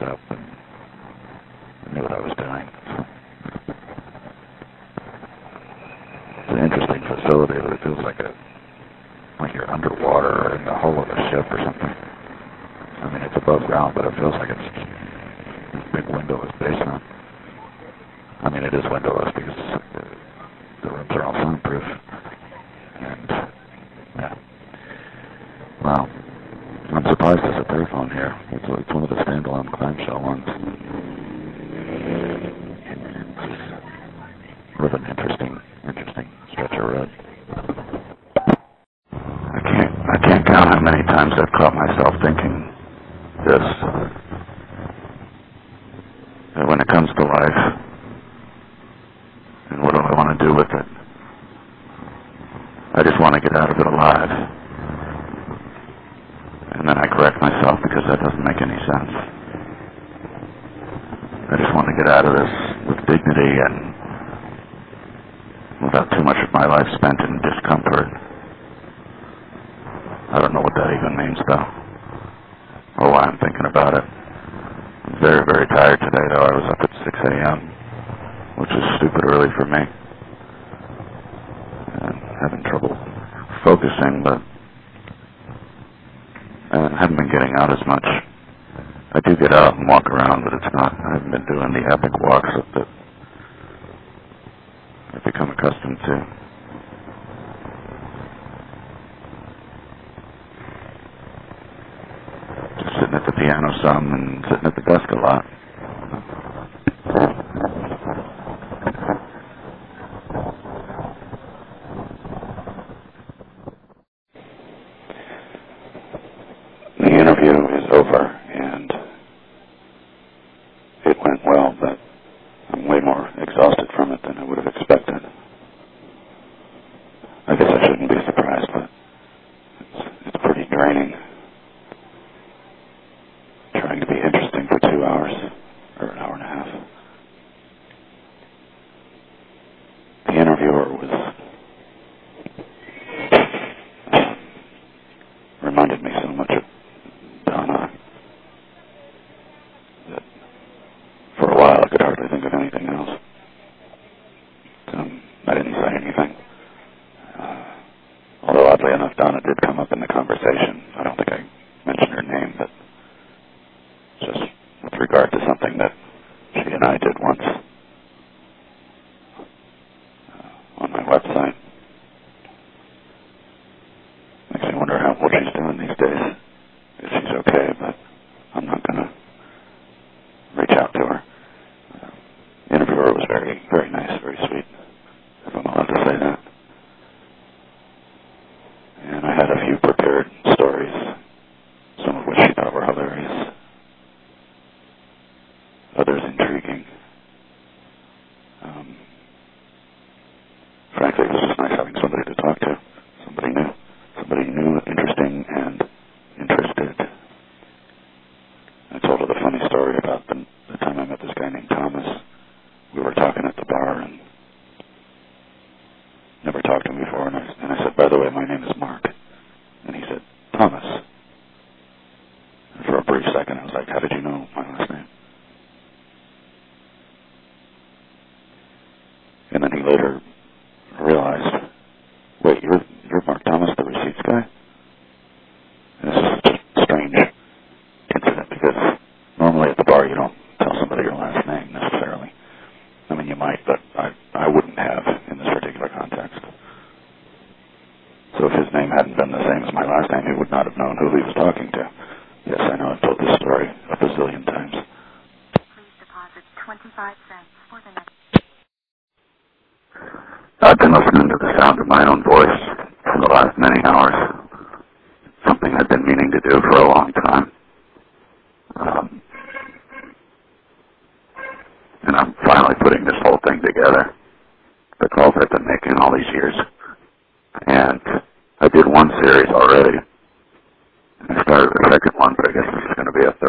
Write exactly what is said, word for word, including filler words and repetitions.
up and I knew what I was doing. It's an interesting facility, but it feels like a like you're underwater or in the hull of a ship or something. I mean, it's above ground, but it feels like it's a big windowless basement. I mean, it is windowless because the rooms are all soundproof. And, yeah. Wow. I'm surprised there's a payphone here. It's, it's one of the standalone clamshell ones. With an interesting, interesting stretch of road. I can't, I can't count how many times I've caught myself thinking this. That when it comes to life, and what do I want to do with it? I just want to get out of it alive. And then I correct myself because that doesn't make any sense. I just want to get out of this with dignity and without too much of my life spent in discomfort. I don't know what that even means, though, or why I'm thinking about it. I'm very, very tired today, though. I was up at six a.m., which is stupid early for me. And having trouble focusing, but I haven't been getting out as much. I do get out and walk around, but it's not, I haven't been doing the epic walks that I've become accustomed to. Just sitting at the piano some and sitting at the desk a lot. The interview is over, and it went well, but I'm way more exhausted from it than I would have expected. I guess I shouldn't be surprised, but it's, it's pretty draining. Trying to be interesting for two hours, or an hour and a half. The interviewer was uh, reminded me so much of Donna that for a while I could hardly think of anything else. Um, I didn't say anything. Uh, although oddly enough, Donna did come up in the conversation. I don't think I mentioned her name, but just with regard to something that she and I did once uh, on my website. Makes me wonder how what she's doing these days. If she's okay, but I'm not going to reach out to her. Uh, the interviewer was very, very nice, very sweet, if I'm allowed to say that. And I had a few prepared stories, some of which she thought were hilarious, others intriguing. Um, frankly, it was just nice having somebody to talk to, somebody new, somebody new, interesting, and interested. I told her the funny story about the, the time I met this guy named Thomas. We were talking at the bar and never talked to him before, and I, and I said, by the way, my name is Mark. And he said, Thomas. And for a brief second, I was like, how did you know my last name? And then he later realized, wait, you're, you're Mark Thomas, the receipts guy? And this is just a strange incident because normally at the bar you don't tell somebody your last name necessarily. I mean, you might, but I, I wouldn't have in this particular context. So if his name hadn't been the same as my last name, he would not have known who he was talking to. Yes, I know I've told this story a bazillion times. Please deposit twenty-five cents for the next... I've been listening to the sound of my own voice for the last many hours. Something I've been meaning to do for a long time. Um, and I'm finally putting this whole thing together. The calls I've been making all these years. And I did one series already. I started the second one, but I guess this is going to be a